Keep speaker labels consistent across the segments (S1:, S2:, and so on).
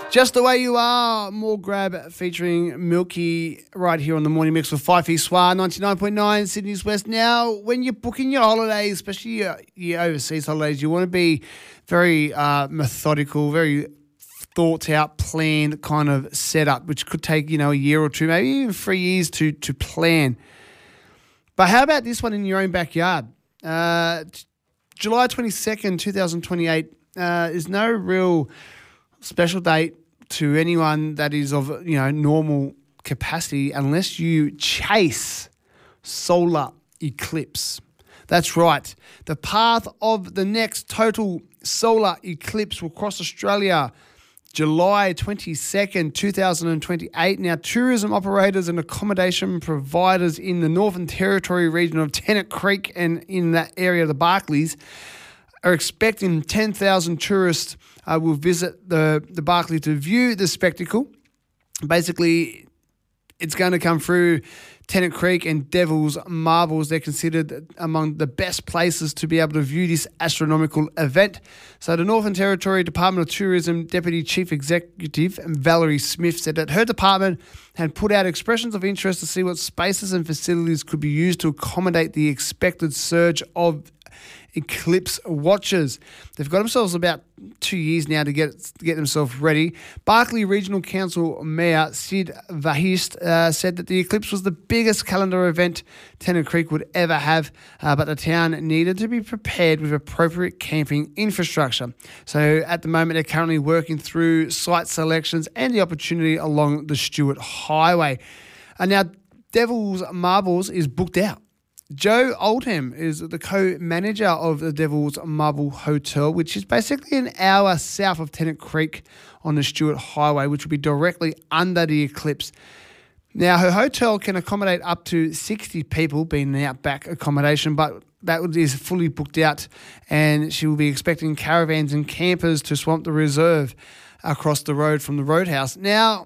S1: Just the Way You Are, more Grab featuring Milky right here on the Morning Mix with Fifey Soir, 99.9 Sydney's West. Now, when you're booking your holidays, especially your overseas holidays, you want to be very methodical, very thought out, planned kind of setup, which could take, a year or two, maybe even 3 years to plan. But how about this one in your own backyard? July 22nd, 2028 is no real special date to anyone that is of, normal capacity unless you chase solar eclipse. That's right. The path of the next total solar eclipse will cross Australia July 22nd, 2028. Now, tourism operators and accommodation providers in the Northern Territory region of Tennant Creek and in that area of the Barkleys are expecting 10,000 tourists will visit the Barkleys to view the spectacle. Basically, it's going to come through Tennant Creek and Devil's Marbles. They're considered among the best places to be able to view this astronomical event. So the Northern Territory Department of Tourism Deputy Chief Executive Valerie Smith said that her department had put out expressions of interest to see what spaces and facilities could be used to accommodate the expected surge of eclipse watchers. They've got themselves about 2 years now to get themselves ready. Barkly Regional Council Mayor Sid Vahist said that the eclipse was the biggest calendar event Tennant Creek would ever have, but the town needed to be prepared with appropriate camping infrastructure. So at the moment, they're currently working through site selections and the opportunity along the Stewart Highway. And now Devil's Marbles is booked out. Joe Oldham is the co-manager of the Devil's Marble Hotel, which is basically an hour south of Tennant Creek on the Stewart Highway, which will be directly under the eclipse. Now, her hotel can accommodate up to 60 people, being an outback accommodation, but that is fully booked out, and she will be expecting caravans and campers to swamp the reserve across the road from the Roadhouse. Now,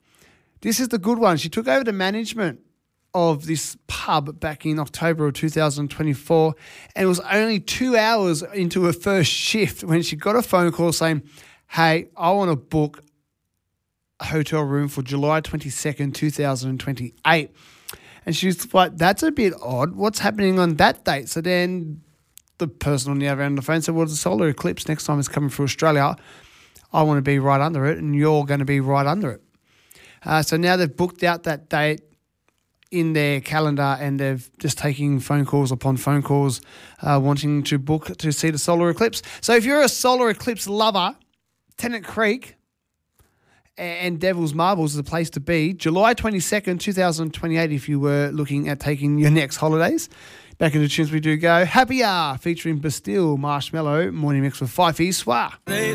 S1: this is the good one. She took over the management of this pub back in October of 2024, and it was only 2 hours into her first shift when she got a phone call saying, hey, I want to book a hotel room for July 22nd, 2028. And she's like, that's a bit odd. What's happening on that date? So then the person on the other end of the phone said, well, the solar eclipse next time is coming through Australia. I want to be right under it, and you're going to be right under it. So now they've booked out that date in their calendar, and they've just taking phone calls upon phone calls wanting to book to see the solar eclipse. So if you're a solar eclipse lover, Tennant Creek and Devil's Marbles is a place to be. July 22nd, 2028 if you were looking at taking your next holidays. Back in the tunes we do go. Happy Hour featuring Bastille Marshmallow, Morning Mix with Fifey Soir.